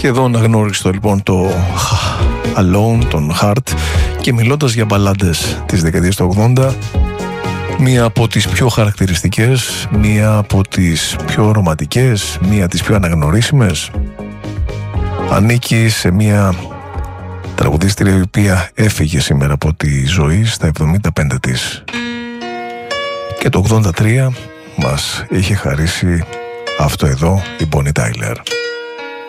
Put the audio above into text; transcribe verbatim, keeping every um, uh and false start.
Σχεδόν αγνώριστο λοιπόν το Alone, τον Heart, και μιλώντας για μπαλάντες της δεκαετίας του ογδόντα, μία από τις πιο χαρακτηριστικές, μία από τις πιο ρομαντικές, μία από τις πιο αναγνωρίσιμες, ανήκει σε μία τραγουδίστρια η οποία έφυγε σήμερα από τη ζωή στα εβδομήντα πέντε της και το ογδόντα τρία μας είχε χαρίσει αυτό εδώ η Bonnie Tyler.